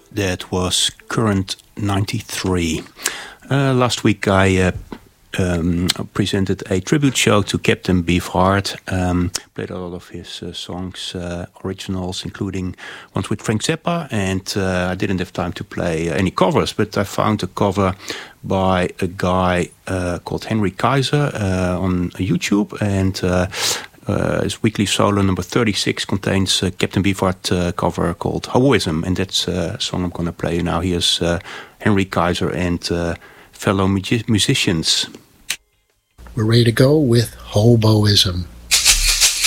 That was Current 93. Last week I presented a tribute show to Captain Beefheart. Played a lot of his songs, originals, including ones with Frank Zappa. And I didn't have time to play any covers, but I found a cover by a guy called Henry Kaiser on YouTube. And his weekly solo number 36 contains a Captain Beefheart cover called Hoism, and that's a song I'm going to play now. Here's Henry Kaiser and fellow musicians. We're ready to go with Hoboism.